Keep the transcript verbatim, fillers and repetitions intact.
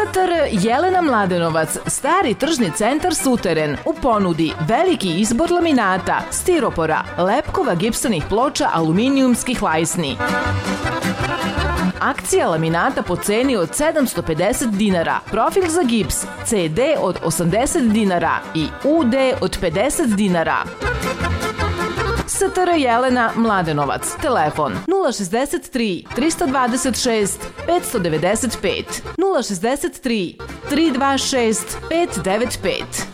S T R Jelena Mladenovac, stari tržni centar Suteren, u ponudi veliki izbor laminata, stiropora, lepkova, gipsanih ploča, aluminijumskih lajsni. Akcija laminata po ceni od sedamsto pedeset dinara, profil za gips C D od osamdeset dinara i U D od pedeset dinara. S T R Jelena Mladenovac, telefon nula šezdeset tri, trista dvadeset šest, petsto devedeset pet, nula šezdeset tri, tri dva šest, pet devet pet.